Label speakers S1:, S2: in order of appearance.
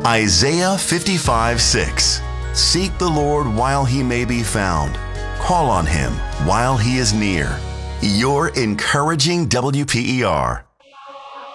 S1: Isaiah 55:6. Seek the Lord while he may be found. Call on him while he is near. Your encouraging WPER.